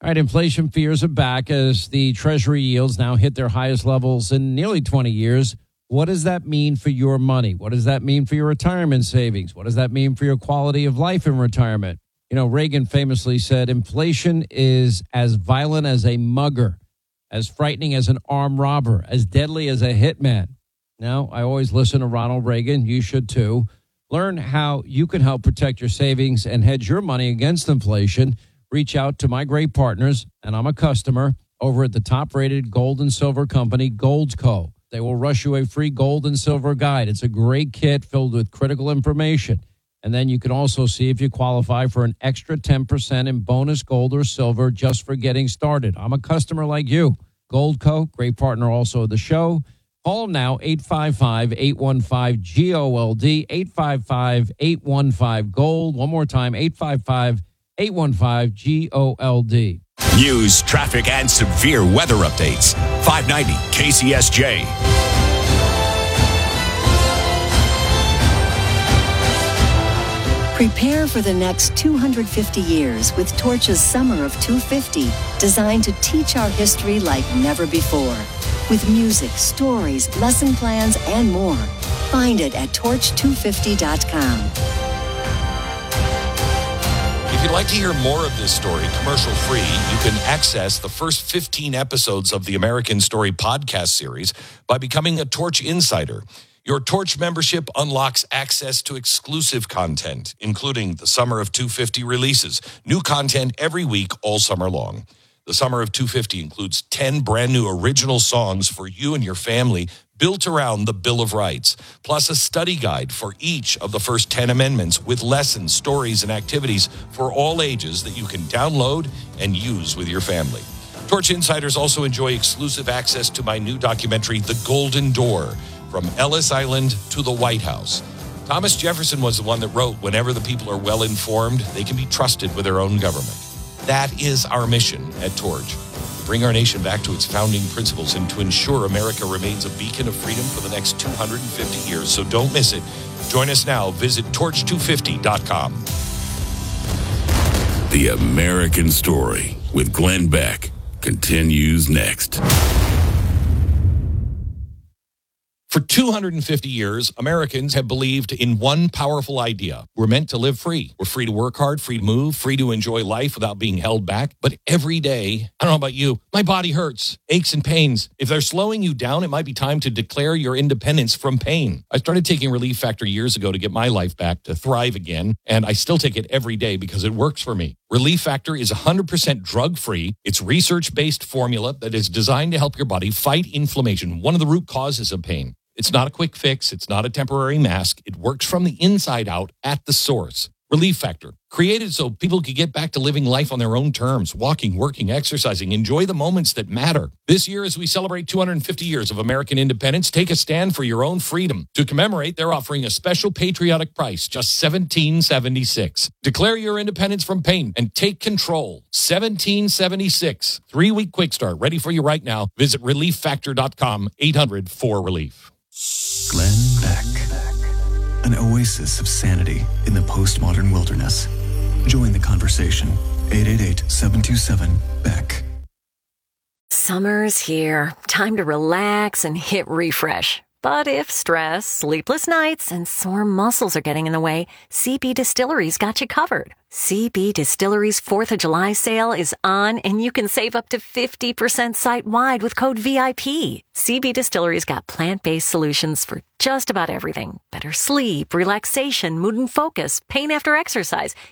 All right, inflation fears are back as the Treasury yields now hit their highest levels in nearly 20 years. What does that mean for your money? What does that mean for your retirement savings? What does that mean for your quality of life in retirement? You know, Reagan famously said, inflation is as violent as a mugger, as frightening as an armed robber, as deadly as a hitman. Now, I always listen to Ronald Reagan. You should too. Learn how you can help protect your savings and hedge your money against inflation. Reach out to my great partners, and I'm a customer, over at the top-rated gold and silver company, Goldco. They will rush you a free gold and silver guide. It's a great kit filled with critical information. And then you can also see if you qualify for an extra 10% in bonus gold or silver just for getting started. I'm a customer like you. Goldco, great partner also of the show. Call them now, 855-815-GOLD, 855-815-GOLD. One more time, 855-815-GOLD. News, traffic, and severe weather updates. 590 KCSJ. Prepare for the next 250 years with Torch's Summer of 250, designed to teach our history like never before. With music, stories, lesson plans, and more. Find it at torch250.com. If you'd like to hear more of this story commercial-free, you can access the first 15 episodes of the American Story podcast series by becoming a Torch Insider. Your Torch membership unlocks access to exclusive content, including the Summer of 250 releases, new content every week all summer long. The Summer of 250 includes 10 brand new original songs for you and your family built around the Bill of Rights, plus a study guide for each of the first 10 amendments with lessons, stories, and activities for all ages that you can download and use with your family. Torch Insiders also enjoy exclusive access to my new documentary, The Golden Door, From Ellis Island to the White House. Thomas Jefferson was the one that wrote, whenever the people are well informed, they can be trusted with their own government. That is our mission at Torch. To bring our nation back to its founding principles and to ensure America remains a beacon of freedom for the next 250 years. So don't miss it. Join us now. Visit torch250.com. The American Story with Glenn Beck continues next. For 250 years, Americans have believed in one powerful idea. We're meant to live free. We're free to work hard, free to move, free to enjoy life without being held back. But every day, I don't know about you, my body hurts, aches and pains. If they're slowing you down, it might be time to declare your independence from pain. I started taking Relief Factor years ago to get my life back, to thrive again, and I still take it every day because it works for me. Relief Factor is 100% drug-free. It's research-based formula that is designed to help your body fight inflammation, one of the root causes of pain. It's not a quick fix. It's not a temporary mask. It works from the inside out at the source. Relief Factor, created so people could get back to living life on their own terms, walking, working, exercising, enjoy the moments that matter. This year, as we celebrate 250 years of American independence, take a stand for your own freedom. To commemorate, they're offering a special patriotic price, just $17.76. Declare your independence from pain and take control. $17.76. 3-week quick start, ready for you right now. Visit relieffactor.com, 800-4RELIEF. Glenn Beck. An oasis of sanity in the postmodern wilderness. Join the conversation. 888-727-BECK. Summer's here. Time to relax and hit refresh. But if stress, sleepless nights, and sore muscles are getting in the way, CB Distillery's got you covered. CB Distillery's 4th of July sale is on, and you can save up to 50% site-wide with code VIP. CB Distillery's got plant-based solutions for just about everything. Better sleep, relaxation, mood and focus, pain after exercise,